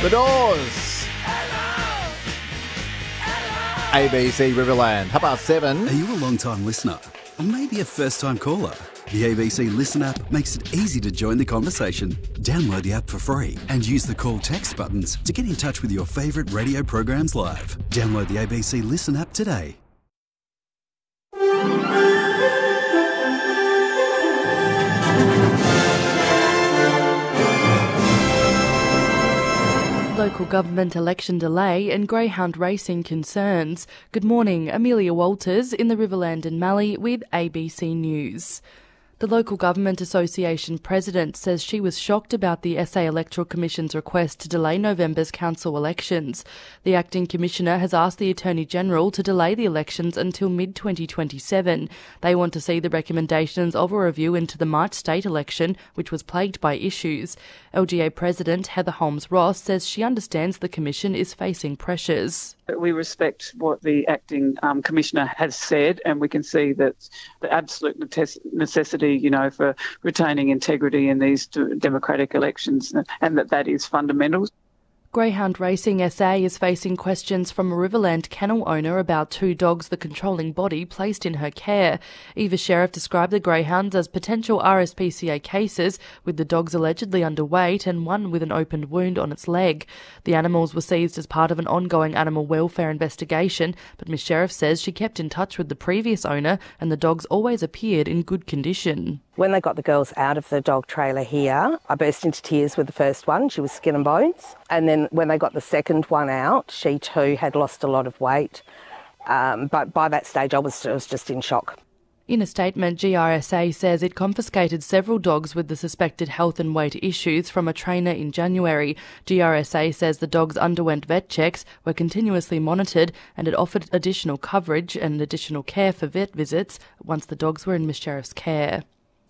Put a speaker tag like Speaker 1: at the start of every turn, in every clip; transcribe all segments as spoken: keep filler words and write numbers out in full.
Speaker 1: The Doors. A B C Riverland. How about seven?
Speaker 2: Are you a long-time listener? Or maybe a first-time caller? The A B C Listen app makes it easy to join the conversation. Download the app for free and use the call text buttons to get in touch with your favourite radio programs live. Download the A B C Listen app today.
Speaker 3: Local government election delay and greyhound racing concerns. Good morning, Amelia Walters in the Riverland and Mallee with A B C News. The Local Government Association president says she was shocked about the S A Electoral Commission's request to delay November's council elections. The acting commissioner has asked the Attorney-General to delay the elections until mid twenty twenty-seven. They want to see the recommendations of a review into the March state election, which was plagued by issues. L G A President Heather Holmes-Ross says she understands the Commission is facing pressures.
Speaker 4: We respect what the acting um, commissioner has said, and we can see that the absolute necessity, you know, for retaining integrity in these democratic elections, and that that is fundamental.
Speaker 3: Greyhound Racing S A is facing questions from a Riverland kennel owner about two dogs the controlling body placed in her care. Eva Sheriff described the greyhounds as potential R S P C A cases, with the dogs allegedly underweight and one with an opened wound on its leg. The animals were seized as part of an ongoing animal welfare investigation, but Miz Sheriff says she kept in touch with the previous owner and the dogs always appeared in good condition.
Speaker 5: When they got the girls out of the dog trailer here, I burst into tears with the first one. She was skin and bones. And then when they got the second one out, she too had lost a lot of weight. Um, but by that stage, I was, I was just in shock.
Speaker 3: In a statement, G R S A says it confiscated several dogs with the suspected health and weight issues from a trainer in January. G R S A says the dogs underwent vet checks, were continuously monitored, and it offered additional coverage and additional care for vet visits once the dogs were in Miz Sheriff's care.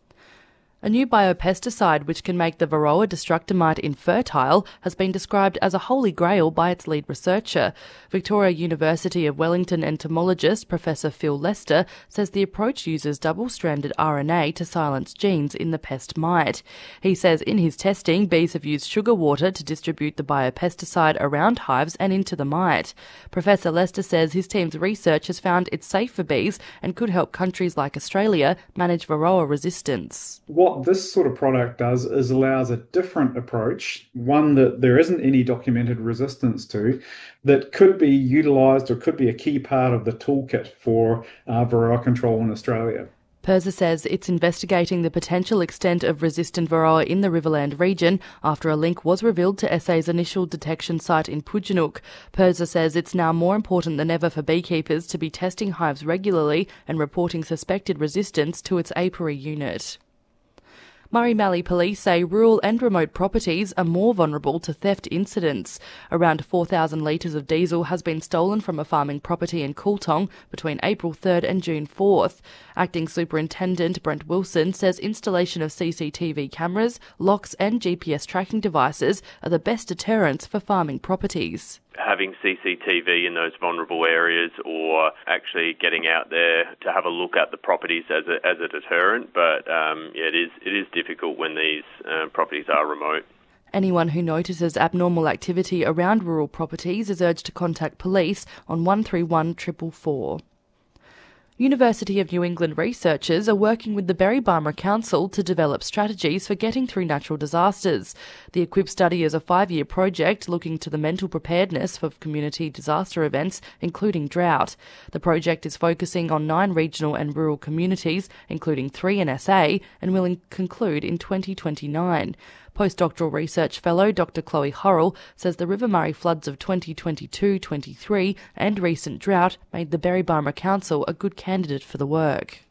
Speaker 3: A new biopesticide which can make the Varroa destructomite infertile has been described as a holy grail by its lead researcher. Victoria University of Wellington entomologist Professor Phil Lester says the approach uses double-stranded R N A to silence genes in the pest mite. He says in his testing, bees have used sugar water to distribute the biopesticide around hives and into the mite. Professor Lester says his team's research has found it's safe for bees and could help countries like Australia manage Varroa resistance.
Speaker 6: What this sort of product does is allows a different approach, one that there isn't any documented resistance to, that could be utilised or could be a key part of the toolkit for uh, Varroa control in Australia.
Speaker 3: PIRSA says it's investigating the potential extent of resistant Varroa in the Riverland region after a link was revealed to S A's initial detection site in Pujanook. PIRSA says it's now more important than ever for beekeepers to be testing hives regularly and reporting suspected resistance to its apiary unit. Murray Mallee Police say rural and remote properties are more vulnerable to theft incidents. Around four thousand litres of diesel has been stolen from a farming property in Cooltong between April third and June fourth. Acting Superintendent Brent Wilson says installation of C C T V cameras, locks and G P S tracking devices are the best deterrents for farming properties.
Speaker 7: Having C C T V in those vulnerable areas, or actually getting out there to have a look at the properties as a, as a deterrent, but um, yeah, it is it is difficult when these uh, properties are remote.
Speaker 3: Anyone who notices abnormal activity around rural properties is urged to contact police on one three one four four four. University of New England researchers are working with the Berry-Barmera Council to develop strategies for getting through natural disasters. The EQUIP study is a five-year project looking to the mental preparedness for community disaster events, including drought. The project is focusing on nine regional and rural communities, including three in S A, and will in- conclude in twenty twenty-nine. Postdoctoral research fellow Doctor Chloe Horrell says the River Murray floods of twenty twenty-two twenty-three and recent drought made the Berry-Barmera Council a good candidate for the work.